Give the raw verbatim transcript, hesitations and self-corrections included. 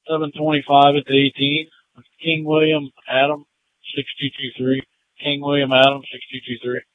seven twenty-five at the eighteen. King William Adam, six two two three. King William Adam, six two two three.